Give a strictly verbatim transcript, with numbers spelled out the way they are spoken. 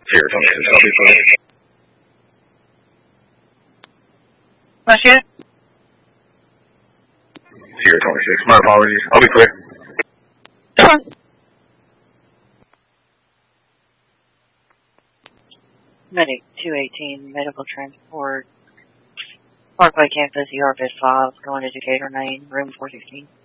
Sierra twenty-six, I'll be quick. Question? Sierra twenty-six, my apologies. I'll be quick. Medic two eighteen, medical transport, Parkway campus, E R five, going to Decatur, Maine, room four sixteen.